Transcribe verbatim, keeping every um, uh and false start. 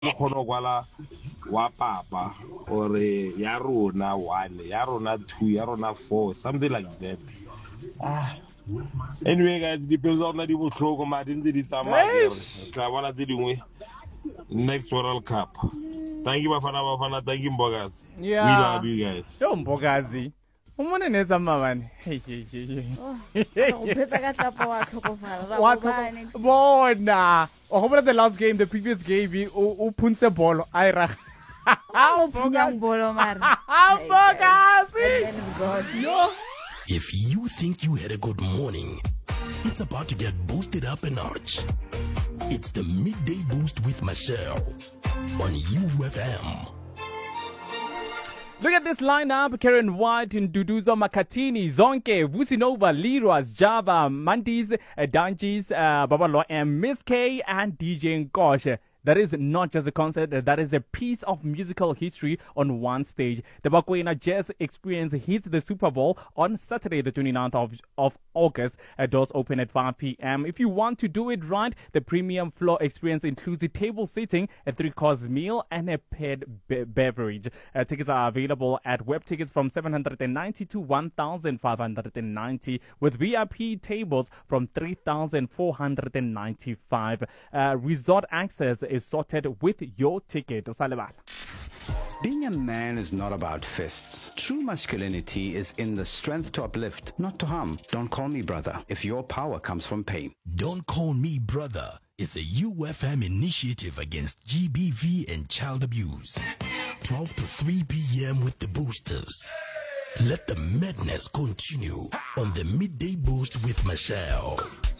kgone kwala wa papa or ya rona one, ya rona two, ya rona four, something like that. Ah. Anyway, guys, dipelo tsa rona di botlhoko ma di ntse di tsamaya re tla bona tse dingwe next World Cup. Thank you Bafana Bafana, thank you Mbogazi. Yeah. We love you guys. Yo Mbogazi. Umone neza mabane. Hey hey hey. Uphetsa ka tlapa wa tlhokofala. What? Bona. Oh, how the last game, the previous game, o puntse bolo. Ay ra. How punyang bolo mar. Mbogazi. Yo. If you think you had a good morning, it's about to get boosted up a notch. It's the Midday Boost with Michelle on U F M. Look at this lineup: Karen White, Nduduzo Makatini, Zonke, Vusinova, Liras, Java, Mantis, Danjis, uh, Babalo, and Miss K, and D J Ngosh. That is not just a concert, that is a piece of musical history on one stage. The Bakwena Jazz Experience hits the Super Bowl on Saturday, the twenty-ninth of, of August. Uh, doors open at five p.m. If you want to do it right, the premium floor experience includes a table seating, a three-course meal, and a paired be- beverage. Uh, tickets are available at web tickets from seven hundred ninety to one thousand five hundred ninety, with V I P tables from three thousand four hundred ninety-five. Uh, resort access is sorted with your ticket. Being a man is not about fists. True masculinity is in the strength to uplift, not to harm. Don't call me brother if your power comes from pain. Don't Call Me Brother is a U F M initiative against G B V and child abuse. twelve to three p.m. with the boosters. Let the madness continue on the Midday Boost with Michelle.